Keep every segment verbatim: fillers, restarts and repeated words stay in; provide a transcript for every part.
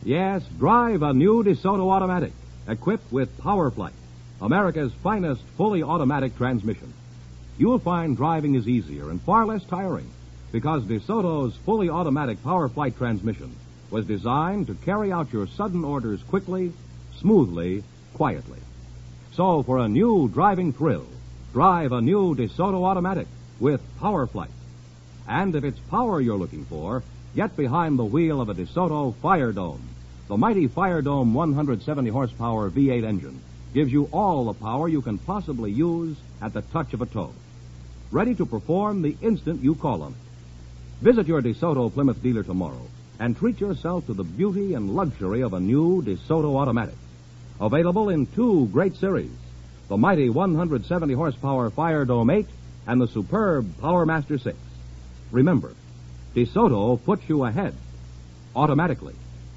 Yes, drive a new DeSoto automatic, equipped with PowerFlight, America's finest fully automatic transmission. You'll find driving is easier and far less tiring because DeSoto's fully automatic PowerFlight transmission was designed to carry out your sudden orders quickly, smoothly, quietly. So for a new driving thrill, drive a new DeSoto automatic with PowerFlight. And if it's power you're looking for, get behind the wheel of a DeSoto Fire Dome. The mighty Fire Dome one hundred seventy horsepower V eight engine gives you all the power you can possibly use at the touch of a toe. Ready to perform the instant you call on it. Visit your DeSoto Plymouth dealer tomorrow and treat yourself to the beauty and luxury of a new DeSoto automatic. Available in two great series, the mighty one hundred seventy horsepower Fire Dome eight and the superb Power Master six. Remember, DeSoto puts you ahead automatically.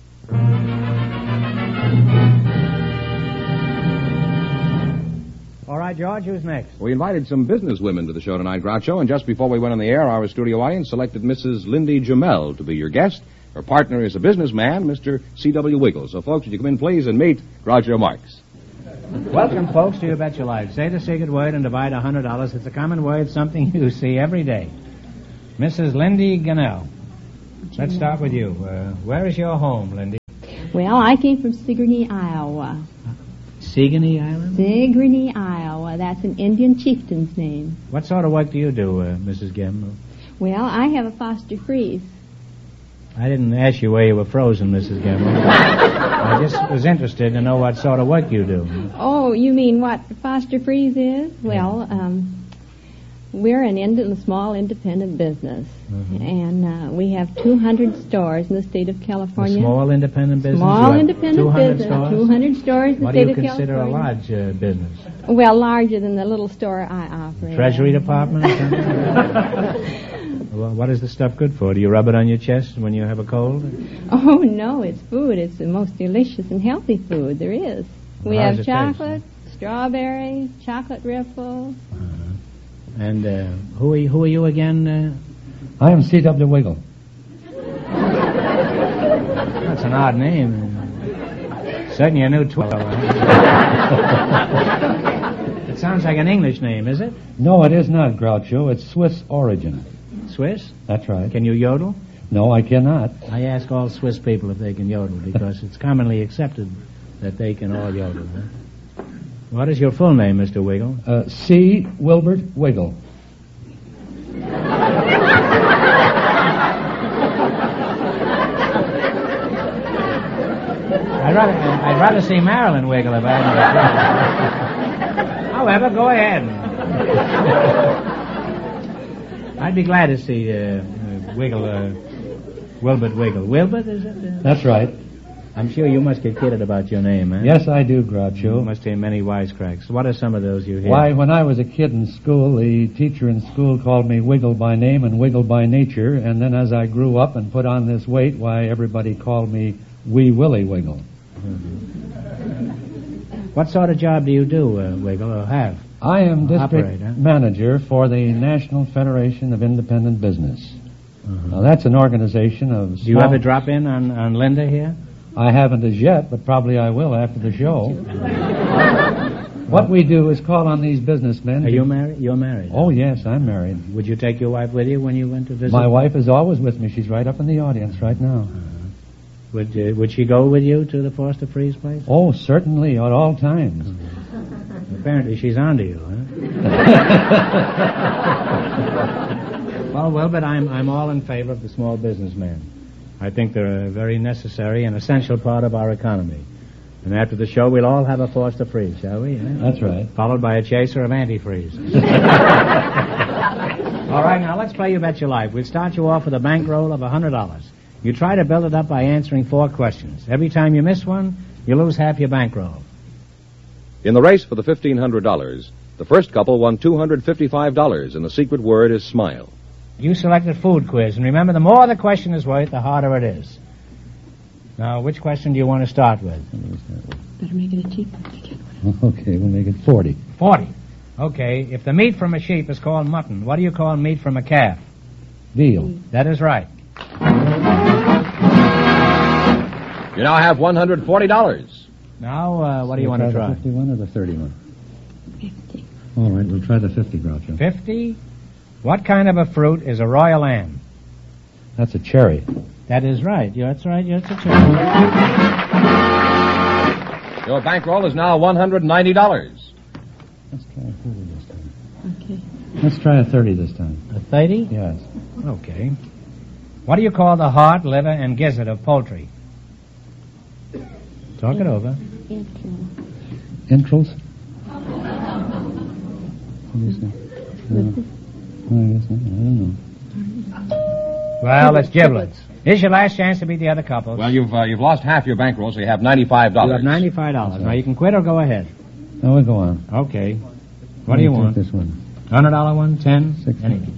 All right, George, who's next? We invited some business women to the show tonight, Groucho, and just before we went on the air, our studio audience selected Missus Lindy Jamel to be your guest. Her partner is a businessman, Mister C W Wiggle. So, folks, would you come in, please, and meet Groucho Marx. Welcome, folks, to You Bet Your Life. Say the secret word and divide one hundred dollars. It's a common word, something you see every day. Missus Lindy Gannell. Let's start with you. Uh, where is your home, Lindy? Well, I came from Sigourney, Iowa. Sigourney Island? Sigourney, Iowa. That's an Indian chieftain's name. What sort of work do you do, uh, Missus Gemmell? Well, I have a foster freeze. I didn't ask you where you were frozen, Missus Gemmell. I just was interested to know what sort of work you do. Oh, you mean what foster freeze is? Well, um, we're an ind- a small independent business, mm-hmm. and uh, we have two hundred stores in the state of California. A small independent business? Small independent two hundred business. Stores? two hundred stores in the what state of California. What do you consider a large uh, business? Well, larger than the little store I operate. Treasury Department or something? Well, what is the stuff good for? Do you rub it on your chest when you have a cold? Oh, no, it's food. It's the most delicious and healthy food there is. We Well, have chocolate, taste? strawberry, chocolate riffle. Uh-huh. And uh, who, are you, who are you again? Uh? I am C W Wiggle. That's an odd name. Certainly a new twelve. It sounds like an English name, is it? No, it is not, Groucho. It's Swiss origin. Swiss? That's right. Can you yodel? No, I cannot. I ask all Swiss people if they can yodel because it's commonly accepted that they can all yodel. Huh? What is your full name, Mister Wiggle? Uh, C. Wilbert Wiggle. I'd rather, I'd rather see Marilyn Wiggle if I hadn't. However, go ahead. I'd be glad to see uh, uh, Wiggle, uh, Wilbert Wiggle. Wilbert, is it? Uh? That's right. I'm sure you must get kidded about your name, eh? Yes, I do, Groucho. You must hear many wisecracks. What are some of those you hear? Why, when I was a kid in school, the teacher in school called me Wiggle by name and Wiggle by nature, and then as I grew up and put on this weight, why, everybody called me Wee Willie Wiggle. Mm-hmm. What sort of job do you do, uh, Wiggle, or have? I am district Operate, huh? manager for the National Federation of Independent Business. Mm-hmm. Now, that's an organization of... Do you ever drop in on, on Linda here? I haven't as yet, but probably I will after the show. What we do is call on these businessmen... Are you married? You're married? Oh, yes, I'm married. Would you take your wife with you when you went to visit? My wife is always with me. She's right up in the audience right now. Uh-huh. Would uh, would she go with you to the Foster Freeze place? Oh, certainly, at all times. Mm-hmm. Apparently she's onto you, huh? Well, well, but I'm I'm all in favor of the small businessman. I think they're a very necessary and essential part of our economy. And after the show, we'll all have a Foster Freeze, shall we? Eh? That's right. Followed by a chaser of antifreeze. All right, now let's play You Bet Your Life. We'll start you off with a bankroll of one hundred dollars. You try to build it up by answering four questions. Every time you miss one, you lose half your bankroll. In the race for the fifteen hundred dollars, the first couple won two hundred fifty-five dollars, and the secret word is smile. You selected food quiz, and remember, the more the question is worth, the harder it is. Now, which question do you want to start with? Better make it a cheap one. Okay, we'll make it forty. Forty. Okay, if the meat from a sheep is called mutton, what do you call meat from a calf? Veal. That is right. You now have one hundred forty dollars. Now, uh, what do you want to try? the fifty-one or the thirty-one? Fifty. All right, we'll try the fifty, Groucho. Fifty? What kind of a fruit is a royal lamb? That's a cherry. That is right. Yeah, that's right. Yes, it's right. Your bankroll is now one hundred ninety dollars. Let's try a thirty this time. Okay. Let's try a thirty this time. A thirty? Yes. Okay. What do you call the heart, liver, and gizzard of poultry? Talk it over. Intro. Entrails? What do you say? No. No, I guess not. I don't know. Well, it's giblets. Here's your last chance to beat the other couples. Well, you've uh, you've lost half your bankroll, so you have ninety-five dollars. You have ninety-five dollars. Now, you can quit or go ahead. No, we'll go on. Okay. What do you Let me want? take this one. Hundred dollar one, ten, Six. anything.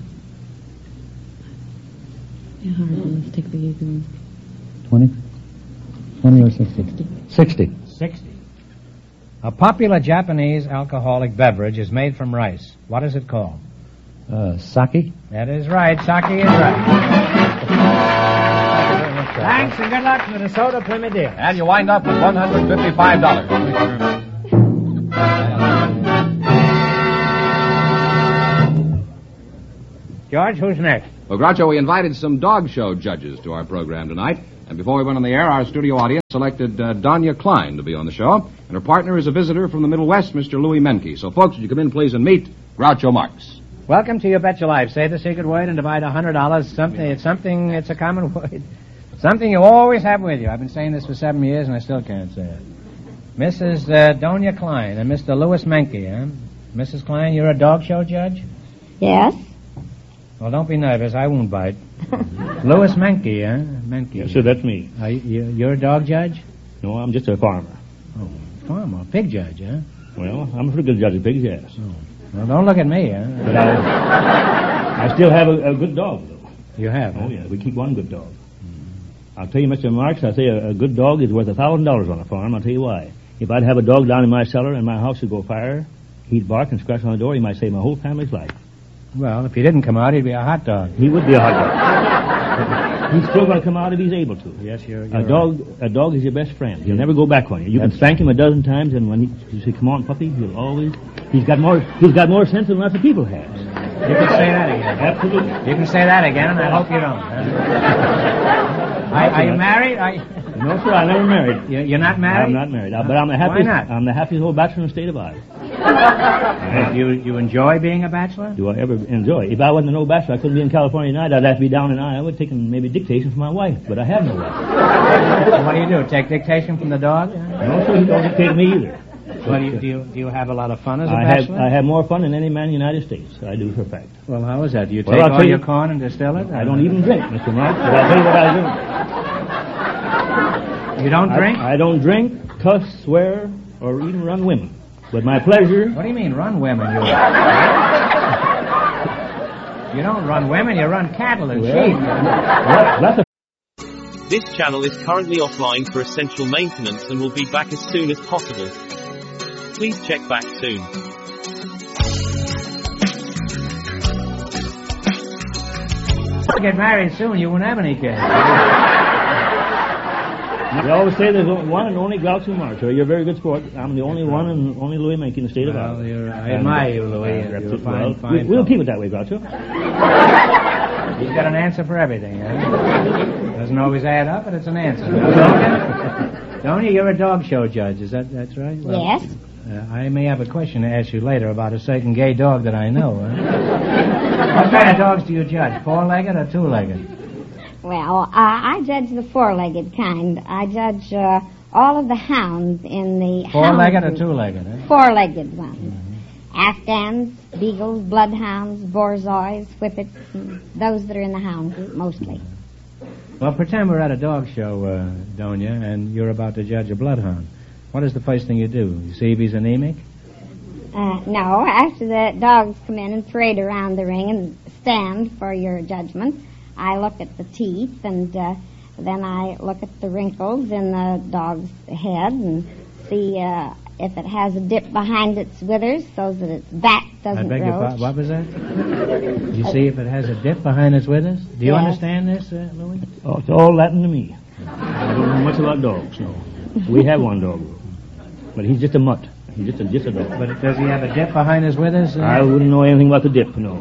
Yeah, hard one. Let's take the easy one. Twenty? Twenty or sixty? Sixty. Sixty. A popular Japanese alcoholic beverage is made from rice. What is it called? Uh, sake? That is right. Sake is right. Thanks and good luck with the soda Plymouth Deal. And you wind up with one hundred fifty-five dollars. George, who's next? Well, Groucho, we invited some dog show judges to our program tonight. And before we went on the air, our studio audience selected uh, Donya Klein to be on the show. And her partner is a visitor from the Middle West, Mister Louis Menke. So, folks, would you come in, please, and meet Groucho Marx. Welcome to You Bet Your Life. Say the secret word and divide a hundred dollars. Something. It's something. It's a common word. Something you always have with you. I've been saying this for seven years, and I still can't say it. Missus Uh, Donya Klein and Mister Louis Menke, huh? Missus Klein, you're a dog show judge? Yes. Well, don't be nervous. I won't bite. Louis Menke, huh? Menke. Yes, sir, that's me. Are you, you're a dog judge? No, I'm just a farmer. Oh, farmer, pig judge, huh? Well, I'm a pretty good judge of pigs, yes. Oh. Well, don't look at me, huh? But I, I still have a, a good dog, though. You have, huh? Oh, yeah, we keep one good dog. I'll tell you, Mister Marx, I say a, a good dog is worth a thousand dollars on a farm. I'll tell you why. If I'd have a dog down in my cellar and my house would go fire, he'd bark and scratch on the door. He might save my whole family's life. Well, if he didn't come out, he'd be a hot dog. He would be a hot dog. He's still going to come out if he's able to. Yes, you're, you're A dog, a dog is your best friend. He'll never go back on you. You That's can spank him a dozen times, and when he, you say, "Come on, puppy," he'll always. He's got more. He's got more sense than lots of people have. You can say that again. Absolutely. You can say that again, and I hope you don't. Are, are you married? Are you... No, sir, I never married. You- You're not married? I'm not married, uh, but I'm the happiest. Why not? I'm the happiest old bachelor in the state of Iowa. Uh, you you enjoy being a bachelor? Do I ever enjoy? If I wasn't an old bachelor, I couldn't be in California tonight. I'd have to be down in Iowa taking maybe dictation from my wife, but I have no wife. So what do you do? Take dictation from the dog? No, sir, he don't dictate me either. What do you do? You, do you have a lot of fun as a I have bachelor? I have more fun than any man in the United States. I do for a fact. Well, how is that? Do you Well, take I'll all tell your you- corn and distill it? I don't even drink, Mister Marx, but I'll tell you what I do. You don't drink? I, I don't drink, cuss, swear, or even run women. But my pleasure. What do you mean, run women? You, you don't run women, you run cattle and Well, sheep. Well, that's a This channel is currently offline for essential maintenance and will be back as soon as possible. Please check back soon. If you get married soon, you won't have any kids. They always say there's one and only Groucho Marx. So you're a very good sport. I'm the only one and only Louis Menke in the state of Well, Iowa. you're, I admire you, Louis. Uh, You're a well, fine, fine we- we'll fellow. keep it that way, Groucho. He's got an answer for everything, huh? Doesn't always add up, but it's an answer. Donya, you're a dog show judge. Is that that's right? Well, Yes. Uh, I may have a question to ask you later about a certain gay dog that I know. Huh? What kind of dogs do you judge? Four-legged or two-legged? Well, uh, I judge the four-legged kind. I judge uh, all of the hounds in the Four-legged or hound group. two-legged? Huh? Four-legged ones. Afghans, beagles, bloodhounds, borzois, whippets, and those that are in the hound group mostly. Well, pretend we're at a dog show, uh, Donya, and you're about to judge a bloodhound. What is the first thing you do? You see if he's anemic? Uh, no, after the dogs come in and parade around the ring and stand for your judgment, I look at the teeth and uh, then I look at the wrinkles in the dog's head and see uh, if it has a dip behind its withers so that its back I doesn't beg your roach. pardon. What was that? You see if it has a dip behind its withers? Do you Yes. understand this, uh, Louis? Oh, it's all Latin to me. I don't know much about dogs, no. We have one dog, but he's just a mutt. He's just a, just a dog. But does he have a dip behind his withers? Uh, I wouldn't know anything about the dip, no.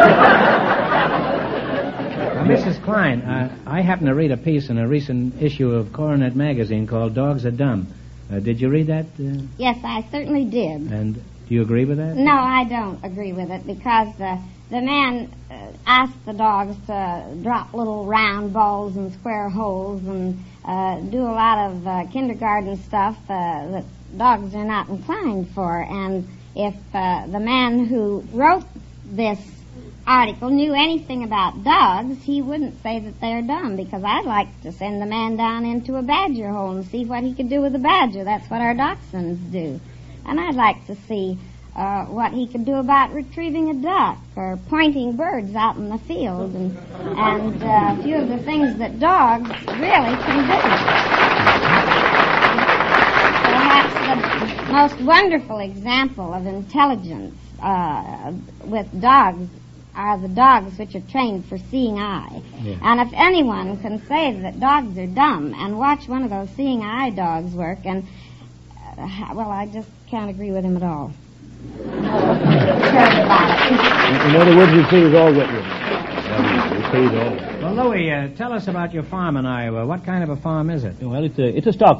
Uh, Missus Klein, uh, I happened to read a piece in a recent issue of Coronet magazine called Dogs Are Dumb. Uh, did you read that? Uh, Yes, I certainly did. and do you agree with that? No, I don't agree with it because uh, the man uh, asked the dogs to drop little round balls and square holes and uh, do a lot of uh, kindergarten stuff uh, that dogs are not inclined for. And if uh, the man who wrote this article knew anything about dogs, he wouldn't say that they're dumb, because I'd like to send the man down into a badger hole and see what he could do with a badger. That's what our dachshunds do. And I'd like to see uh, what he could do about retrieving a duck or pointing birds out in the field and, and uh, a few of the things that dogs really can do. Perhaps the most wonderful example of intelligence uh, with dogs are the dogs which are trained for seeing eye. Yeah. And if anyone can say that dogs are dumb and watch one of those seeing eye dogs work, and uh, well, I just can't agree with him at all. Sure about it. In other words, you say he's all wet with him. You say he's all wet. Well, Louis, uh, tell us about your farm in Iowa. What kind of a farm is it? Well, it's a, it's a stock